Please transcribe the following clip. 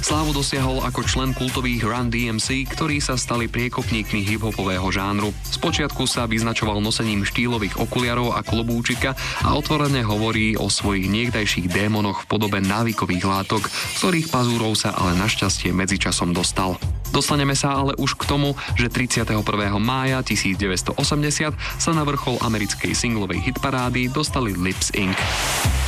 Slávu dosiahol ako člen kultových Run DMC, ktorí sa stali priekopníkmi hip-hopového žánru. Spočiatku sa vyznačoval nosením štýlových okuliarov a klobúčika a otvorene hovorí o svojich niekdajších démonoch v podobe návykových látok, z ktorých pazúrov sa ale našťastie medzičasom dostal. Dostaneme sa ale už k tomu, že 31. mája 1980 sa na vrchol americkej singlovej hitparády dostali Lips Inc.